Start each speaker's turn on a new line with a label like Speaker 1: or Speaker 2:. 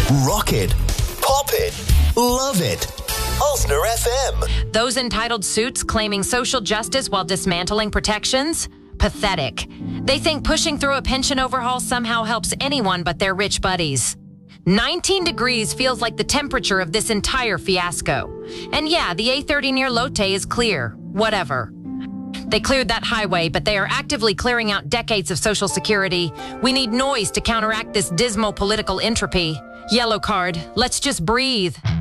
Speaker 1: Rock it. Pop it. Love it. Ulster FM.
Speaker 2: Those entitled suits claiming social justice while dismantling protections? Pathetic. They think pushing through a pension overhaul somehow helps anyone but their rich buddies. 19 degrees feels like the temperature of this entire fiasco. And yeah, the A30 near Lotte is clear. Whatever. They cleared that highway, but they are actively clearing out decades of Social Security. We need noise to counteract this dismal political entropy. Yellow card. Let's just breathe.